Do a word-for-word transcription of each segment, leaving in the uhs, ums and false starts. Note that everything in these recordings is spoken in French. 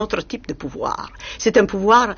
autre type de pouvoir. C'est un pouvoir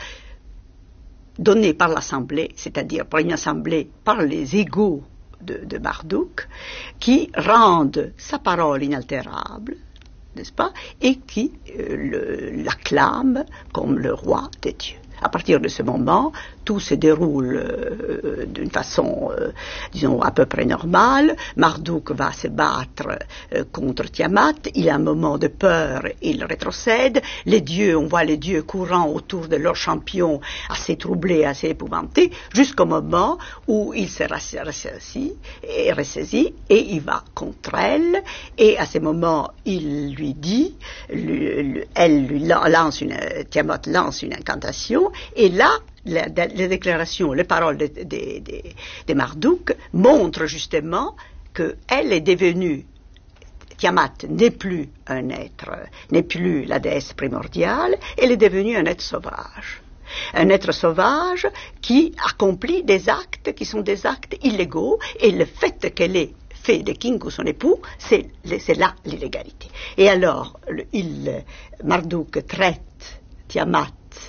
donné par l'Assemblée, c'est-à-dire par une Assemblée, par les égaux de, de Marduk, qui rendent sa parole inaltérable, n'est-ce pas, et qui euh, l'acclament comme le roi des dieux. À partir de ce moment, tout se déroule euh, d'une façon, euh, disons, à peu près normale. Marduk va se battre euh, contre Tiamat. Il a un moment de peur, il rétrocède. Les dieux, on voit les dieux courant autour de leur champion, assez troublés, assez épouvantés, jusqu'au moment où il se ressaisit et ressaisit et il va contre elle. Et à ce moment, il lui dit, lui, lui, elle lui lance une, Tiamat lance une incantation. Et là, la, les déclarations, les paroles de, de, de, de Marduk montrent justement qu'elle est devenue, Tiamat n'est plus un être, n'est plus la déesse primordiale, elle est devenue un être sauvage. Un être sauvage qui accomplit des actes qui sont des actes illégaux, et le fait qu'elle ait fait de Kingu son époux, c'est, c'est là l'illégalité. Et alors, le, il, Marduk traite Tiamat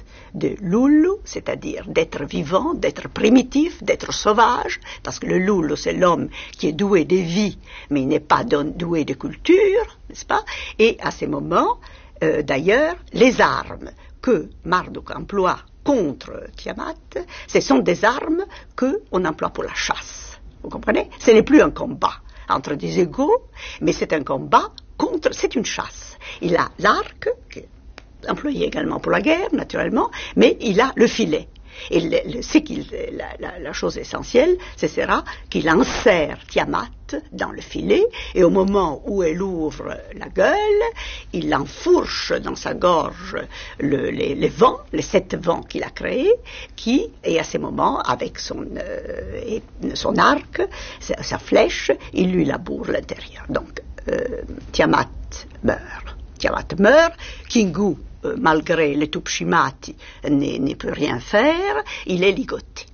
de Lulu, c'est-à-dire d'être vivant, d'être primitif, d'être sauvage, parce que le Lulu, c'est l'homme qui est doué de vie, mais il n'est pas doué de culture, n'est-ce pas? Et à ces moments, euh, d'ailleurs, les armes que Marduk emploie contre Tiamat, ce sont des armes qu'on emploie pour la chasse. Vous comprenez? Ce n'est plus un combat entre des égaux, mais c'est un combat contre, c'est une chasse. Il a l'arc, qui employé également pour la guerre, naturellement, mais il a le filet. Et le, le, c'est qu'il, la, la, la chose essentielle, ce sera qu'il insère Tiamat dans le filet, et au moment où elle ouvre la gueule, il enfourche dans sa gorge le, les, les vents, les sept vents qu'il a créés, qui, et à ce moment, avec son, euh, son arc, sa, sa flèche, il lui laboure l'intérieur. Donc, euh, Tiamat meurt. Tiamat meurt, Kingu, euh, malgré les Tupshimati, ne peut rien faire, il est ligoté.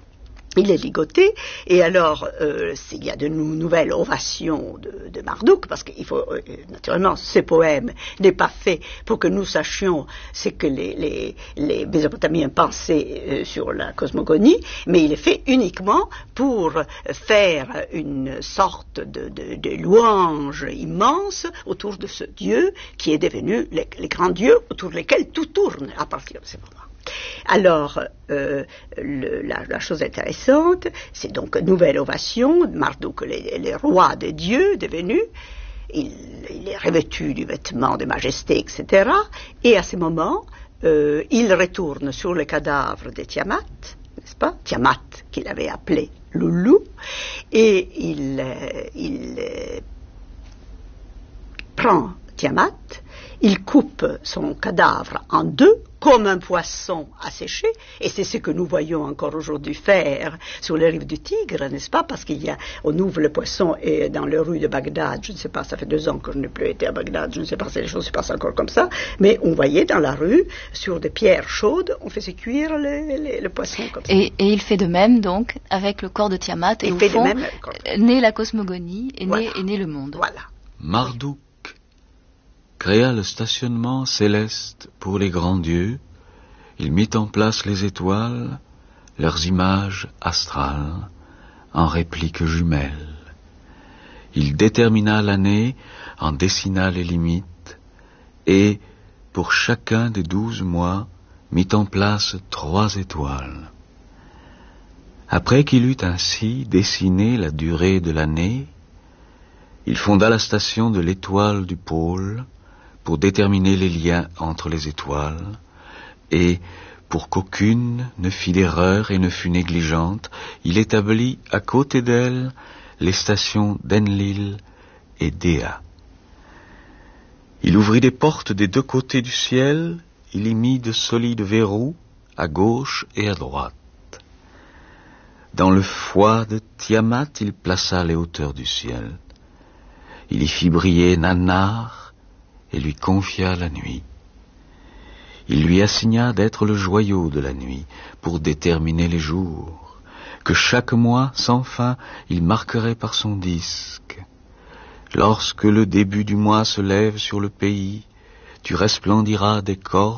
Il est ligoté, et alors euh, il y a de nou- nouvelles ovations de, de Marduk, parce qu'il faut, euh, naturellement, ce poème n'est pas fait pour que nous sachions ce que les, les, les Mésopotamiens pensaient euh, sur la cosmogonie, mais il est fait uniquement pour faire une sorte de, de, de louange immense autour de ce Dieu qui est devenu les, les grands dieux autour desquels tout tourne à partir de ce moment. Alors, euh, le, la, la chose intéressante, c'est donc une nouvelle ovation, Marduk, les, les rois des dieux devenus, il, il est revêtu du vêtement de majesté, et cetera. Et à ce moment, euh, il retourne sur le cadavre de Tiamat, n'est-ce pas? Tiamat, qu'il avait appelé Lulu, et il, euh, il euh, prend Tiamat, il coupe son cadavre en deux, comme un poisson asséché, et c'est ce que nous voyons encore aujourd'hui faire sur les rives du Tigre, n'est-ce pas? Parce qu'il y a, on ouvre le poisson et dans les rues de Bagdad, je ne sais pas, ça fait deux ans que je n'ai plus été à Bagdad, je ne sais pas si les choses se passent encore comme ça, mais on voyait dans la rue, sur des pierres chaudes, on faisait cuire le, le, le poisson comme ça. Et, et il fait de même, donc, avec le corps de Tiamat, et il au fond, même, naît la cosmogonie, et voilà. naît, est né le monde. Voilà. Marduk créa le stationnement céleste pour les grands dieux, il mit en place les étoiles, leurs images astrales, en répliques jumelles. Il détermina l'année, en dessina les limites, et, pour chacun des douze mois, mit en place trois étoiles. Après qu'il eut ainsi dessiné la durée de l'année, il fonda la station de l'étoile du pôle, pour déterminer les liens entre les étoiles, et, pour qu'aucune ne fît d'erreur et ne fût négligente, il établit à côté d'elle les stations d'Enlil et d'Ea. Il ouvrit les portes des deux côtés du ciel, il y mit de solides verrous à gauche et à droite. Dans le foie de Tiamat, il plaça les hauteurs du ciel. Il y fit briller Nannar, et lui confia la nuit. Il lui assigna d'être le joyau de la nuit, pour déterminer les jours, que chaque mois, sans fin, il marquerait par son disque. Lorsque le début du mois se lève sur le pays, tu resplendiras des corps